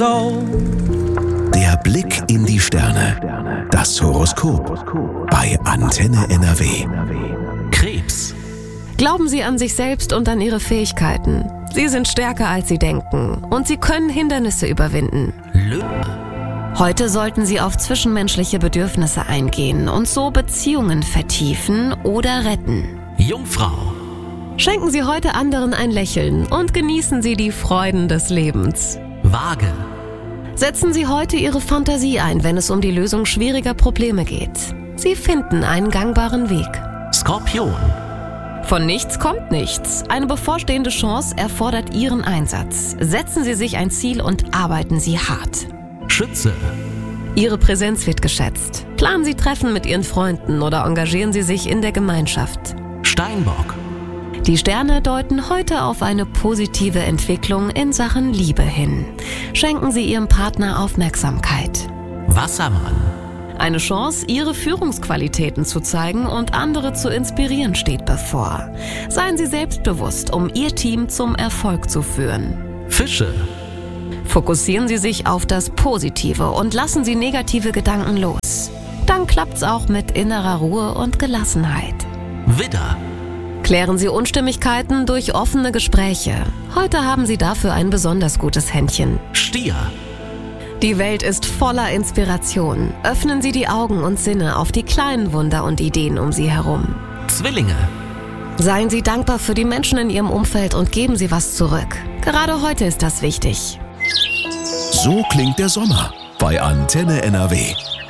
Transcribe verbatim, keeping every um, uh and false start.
years old. Der Blick in die Sterne. Das Horoskop bei Antenne N R W. Krebs. Glauben Sie an sich selbst und an Ihre Fähigkeiten. Sie sind stärker, als Sie denken, und Sie können Hindernisse überwinden. Löwe. Heute sollten Sie auf zwischenmenschliche Bedürfnisse eingehen und so Beziehungen vertiefen oder retten. Jungfrau. Schenken Sie heute anderen ein Lächeln und genießen Sie die Freuden des Lebens. Waage. Setzen Sie heute Ihre Fantasie ein, wenn es um die Lösung schwieriger Probleme geht. Sie finden einen gangbaren Weg. Skorpion. Von nichts kommt nichts. Eine bevorstehende Chance erfordert Ihren Einsatz. Setzen Sie sich ein Ziel und arbeiten Sie hart. Schütze. Ihre Präsenz wird geschätzt. Planen Sie Treffen mit Ihren Freunden oder engagieren Sie sich in der Gemeinschaft. Steinbock. Die Sterne deuten heute auf eine positive Entwicklung in Sachen Liebe hin. Schenken Sie Ihrem Partner Aufmerksamkeit. Wassermann. Eine Chance, Ihre Führungsqualitäten zu zeigen und andere zu inspirieren, steht bevor. Seien Sie selbstbewusst, um Ihr Team zum Erfolg zu führen. Fische. Fokussieren Sie sich auf das Positive und lassen Sie negative Gedanken los. Dann klappt's auch mit innerer Ruhe und Gelassenheit. Widder. Klären Sie Unstimmigkeiten durch offene Gespräche. Heute haben Sie dafür ein besonders gutes Händchen. Stier. Die Welt ist voller Inspiration. Öffnen Sie die Augen und Sinne auf die kleinen Wunder und Ideen um Sie herum. Zwillinge. Seien Sie dankbar für die Menschen in Ihrem Umfeld und geben Sie was zurück. Gerade heute ist das wichtig. So klingt der Sommer bei Antenne N R W.